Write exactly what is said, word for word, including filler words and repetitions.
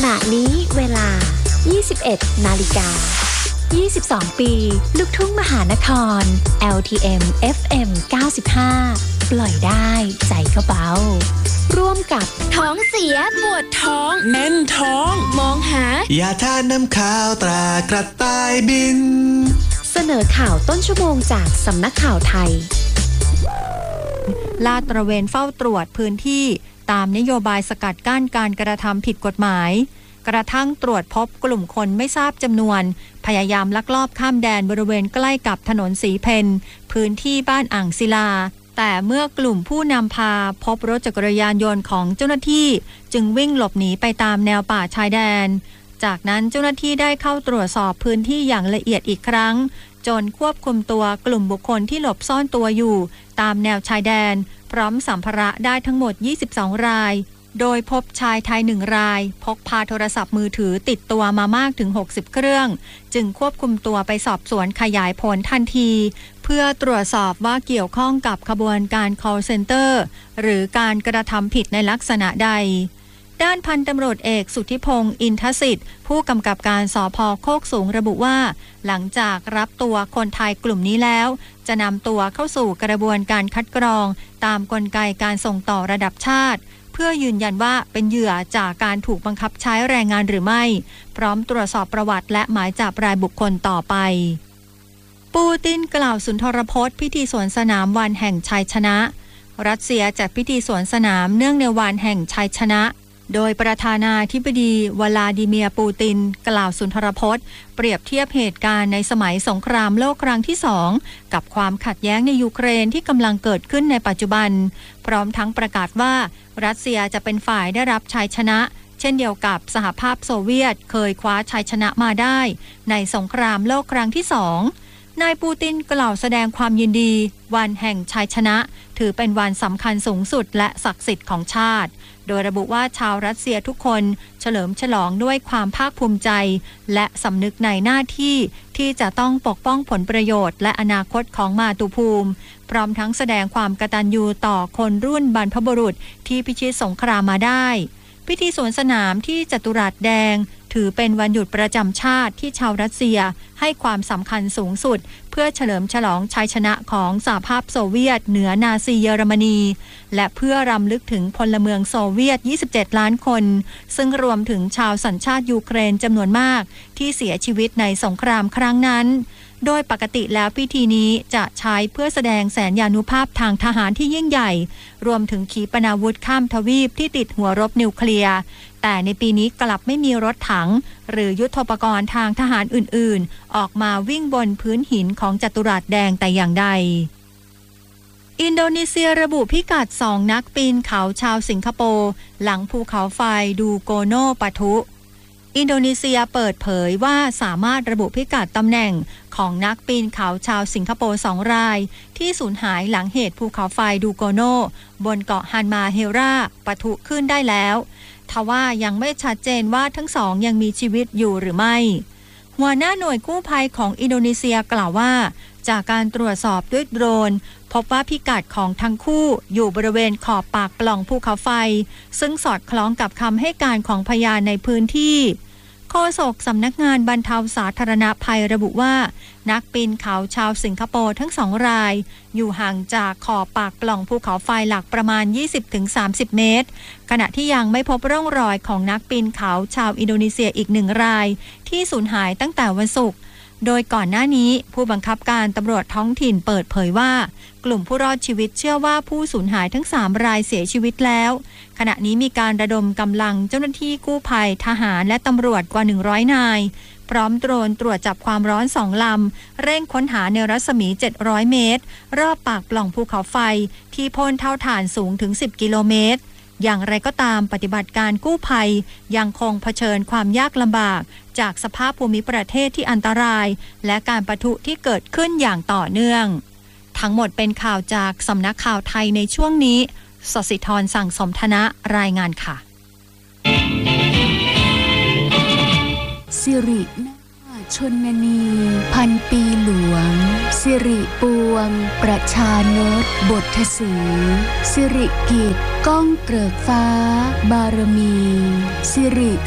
ณะนี้เวลา ยี่สิบเอ็ด นาฬิกา ยี่สิบสอง ปี ลูกทุ่งมหานคร แอล ที เอ็ม เอฟ เอ็ม เก้าสิบห้า ปล่อยได้ใจก็เบาร่วมกับท้องเสียปวดท้องแน่นท้องมองหายาทานน้ำข้าวตรากระต่ายบินเสนอข่าวต้นชั่วโมงจากสำนักข่าวไทยลาดตระเวนเฝ้าตรวจพื้นที่ตามนโยบายสกัดกั้นการกระทำผิดกฎหมายกระทั่งตรวจพบกลุ่มคนไม่ทราบจำนวนพยายามลักลอบข้ามแดนบริเวณใกล้กับถนนสีเพนพื้นที่บ้านอ่างศิลาแต่เมื่อกลุ่มผู้นำพาพบรถจักรยานยนต์ของเจ้าหน้าที่จึงวิ่งหลบหนีไปตามแนวป่าชายแดนจากนั้นเจ้าหน้าที่ได้เข้าตรวจสอบพื้นที่อย่างละเอียดอีกครั้งจนควบคุมตัวกลุ่มบุคคลที่หลบซ่อนตัวอยู่ตามแนวชายแดนพร้อมสัมภาระได้ทั้งหมดยี่สิบสองรายโดยพบชายไทยหนึ่งรายพกพาโทรศัพท์มือถือติดตัวมามากถึงหกสิบเครื่องจึงควบคุมตัวไปสอบสวนขยายผลทันทีเพื่อตรวจสอบว่าเกี่ยวข้องกับขบวนการ call center หรือการกระทำผิดในลักษณะใดด้านพันตำรวจเอกสุทธิพงษ์อินทสิทธิ์ผู้กำกับการสภ.โคกสูงระบุว่าหลังจากรับตัวคนไทยกลุ่มนี้แล้วจะนำตัวเข้าสู่กระบวนการคัดกรองตามกลไกการส่งต่อระดับชาติเพื่อยืนยันว่าเป็นเหยื่อจากการถูกบังคับใช้แรงงานหรือไม่พร้อมตรวจสอบประวัติและหมายจับรายบุคคลต่อไปปูตินกล่าวสุนทรพจน์พิธีสวนสนามวันแห่งชัยชนะรัสเซียจัดพิธีสวนสนามเนื่องในวันแห่งชัยชนะโดยประธานาธิบดีวลาดิเมียร์ปูตินกล่าวสุนทรพจน์เปรียบเทียบเหตุการณ์ในสมัยสงครามโลกครั้งที่สองกับความขัดแย้งในยูเครนที่กำลังเกิดขึ้นในปัจจุบันพร้อมทั้งประกาศว่ารัสเซียจะเป็นฝ่ายได้รับชัยชนะเช่นเดียวกับสหภาพโซเวียตเคยคว้าชัยชนะมาได้ในสงครามโลกครั้งที่สองนายปูตินกล่าวแสดงความยินดีวันแห่งชัยชนะถือเป็นวันสำคัญสูงสุดและศักดิ์สิทธิ์ของชาติโดยระบุว่าชาวรัสเซียทุกคนเฉลิมฉลองด้วยความภาคภูมิใจและสำนึกในหน้าที่ที่จะต้องปกป้องผลประโยชน์และอนาคตของมาตุภูมิพร้อมทั้งแสดงความกตัญญูต่อคนรุ่นบรรพบุรุษที่พิชิตสงครามมาได้พิธีสวนสนามที่จัตุรัสแดงถือเป็นวันหยุดประจำชาติที่ชาวรัสเซียให้ความสำคัญสูงสุดเพื่อเฉลิมฉลองชัยชนะของสหภาพโซเวียตเหนือนาซีเยอรมนีและเพื่อรำลึกถึงพลเมืองโซเวียตยี่สิบเจ็ดล้านคนซึ่งรวมถึงชาวสัญชาติยูเครนจำนวนมากที่เสียชีวิตในสงครามครั้งนั้นโดยปกติแล้วพิธีนี้จะใช้เพื่อแสดงแสนยานุภาพทางทหารที่ยิ่งใหญ่รวมถึงขีปนาวุธข้ามทวีปที่ติดหัวรบนิวเคลียร์แต่ในปีนี้กลับไม่มีรถถังหรือยุทโธปกรณ์ทางทหารอื่นๆออกมาวิ่งบนพื้นหินของจัตุรัสแดงแต่อย่างใดอินโดนีเซียระบุพิกัดสองนักปีนเขาชาวสิงคโปร์หลังภูเขาไฟดูโกโนปะทุอินโดนีเซียเปิดเผยว่าสามารถระบุพิกัดตำแหน่งของนักปีนเขาชาวสิงคโปร์สองรายที่สูญหายหลังเหตุภูเขาไฟดูโกโนบนเกาะฮันมาเฮราปะทุขึ้นได้แล้วทว่ายังไม่ชัดเจนว่าทั้งสองยังมีชีวิตอยู่หรือไม่หัวหน้าหน่วยกู้ภัยของอินโดนีเซียกล่าวว่าจากการตรวจสอบด้วยโดรนพบว่าพิกัดของทั้งคู่อยู่บริเวณขอบปากปล่องภูเขาไฟซึ่งสอดคล้องกับคำให้การของพยานในพื้นที่โฆษกสำนักงานบรรเทาสาธารณภัยระบุว่านักปีนเขาชาวสิงคโปร์ทั้งสองรายอยู่ห่างจากขอบปากปล่องภูเขาไฟหลักประมาณ ยี่สิบถึงสามสิบ เมตรขณะที่ยังไม่พบร่องรอยของนักปีนเขาชาวอินโดนีเซียอีกหนึ่งรายที่สูญหายตั้งแต่วันศุกร์โดยก่อนหน้านี้ผู้บังคับการตำรวจท้องถิ่นเปิดเผยว่ากลุ่มผู้รอดชีวิตเชื่อว่าผู้สูญหายทั้งสามรายเสียชีวิตแล้วขณะนี้มีการระดมกำลังเจ้าหน้าที่กู้ภัยทหารและตำรวจกว่าหนึ่งร้อยนายพร้อมโดรนตรวจจับความร้อนสองลำเร่งค้นหาในรัศมีเจ็ดร้อยเมตรรอบปากปล่องภูเขาไฟที่พ่นเท่าถ่านสูงถึงสิบกิโลเมตรอย่างไรก็ตามปฏิบัติการกู้ภัยยังคงเผชิญความยากลำบากจากสภาพภูมิประเทศที่อันตรายและการปะทุที่เกิดขึ้นอย่างต่อเนื่องทั้งหมดเป็นข่าวจากสำนักข่าวไทยในช่วงนี้สศิธรสั่งสมธนะรายงานค่ะสิริชนนีพันปีหลวงสิริปวงประชานตบทสีสิริกิจก้องเกริกฟ้าบารมีสิริ